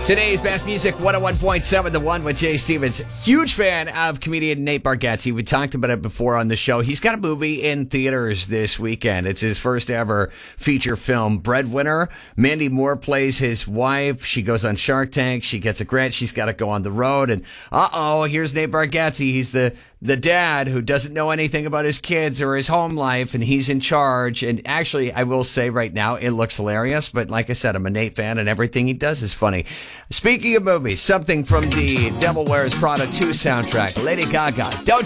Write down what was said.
Today's Best Music 101.7 The One with Jay Stevens. Huge fan of comedian Nate Bargatze. We talked about it before on the show. He's got a movie in theaters this weekend. It's his first ever feature film, Breadwinner. Mandy Moore plays his wife. She goes on Shark Tank. She gets a grant. She's got to go on the road. And here's Nate Bargatze. He's the dad who doesn't know anything about his kids or his home life, and he's in charge. And actually, I will say right now, it looks hilarious. But like I said, I'm a Nate fan, and everything he does is funny. Speaking of movies, something from the Devil Wears Prada 2 soundtrack, Lady Gaga. Don't